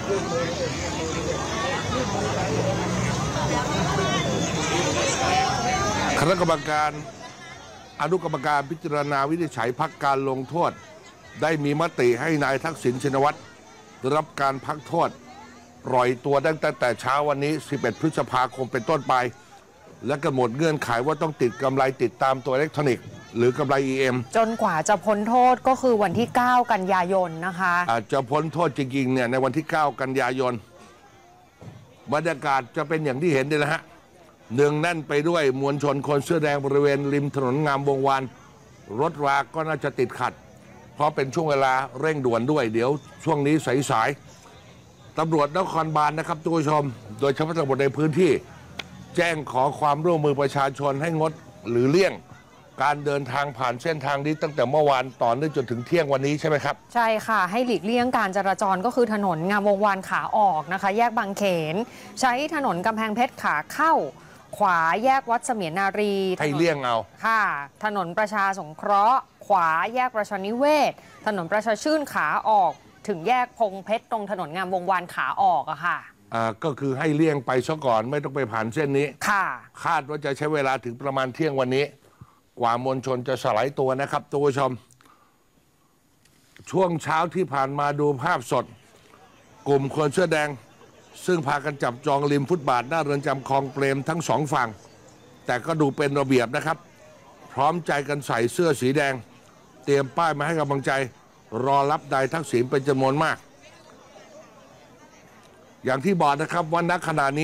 คณะกรรมการอนุกรรมการพิจารณาวินิจฉัยพักการลงโทษได้มีมติให้นายทักษิณชินวัตรได้รับการพักโทษปล่อยตัวตั้งแต่เช้าวันนี้11 พฤษภาคมเป็นต้นไปและกำหนดเงื่อนไขว่าต้องติดกำไรติดตามตัวอิเล็กทรอนิกส์หรือกำไร EM จนกว่าจะพ้นโทษก็คือวันที่ 9 กันยายนนะคะอาจจะพ้นโทษจริงๆเนี่ยในวันที่ 9 กันยายนบรรยากาศจะเป็นอย่างที่เห็นนี่แหละฮะเนืองแน่นไปด้วยมวลชนคนเสื้อแดงบริเวณริมถนนงามวงวานรถราก็น่าจะติดขัดเพราะเป็นช่วงเวลาเร่งด่วนด้วยเดี๋ยวช่วงนี้สายๆตำรวจนครบาลนะครับทุกผู้ชมโดยเฉพาะตำรวจในพื้นที่แจ้งขอความร่วมมือประชาชนให้งดหรือเลี่ยงการเดินทางผ่านเส้นทางนี้ตั้งแต่เมื่อวานต่อเนื่องจนถึงเที่ยงวันนี้ใช่ไหมครับใช่ค่ะให้หลีกเลี่ยงการจราจรก็คือถนนงามวงวานขาออกนะคะแยกบางเขนใช้ถนนกำแพงเพชรขาเข้าขวาแยกวัดเสมียนนารีให้เลี่ยงเอาค่ะถนนประชาสงเคราะห์ขวาแยกประชานิเวศถนนประชาชื่นขาออกถึงแยกพงเพชรตรงถนนงามวงวานขาออกอะค่ะก็คือให้เลี่ยงไปซะก่อนไม่ต้องไปผ่านเส้นนี้ค่ะคาดว่าจะใช้เวลาถึงประมาณเที่ยงวันนี้กว่ามวลชนจะสลายตัวนะครับทุกผู้ชมช่วงเช้าที่ผ่านมาดูภาพสดกลุ่มคนเสื้อแดงซึ่งพากันจับจองริมฟุตบาทหน้าเรือนจำคลองเปรมทั้งสองฝั่งแต่ก็ดูเป็นระเบียบนะครับพร้อมใจกันใส่เสื้อสีแดงเตรียมป้ายมาให้กำลังใจรอรับนายทักษิณเป็นจำนวนมากอย่างที่บอกนะครับว่าณขณะนี้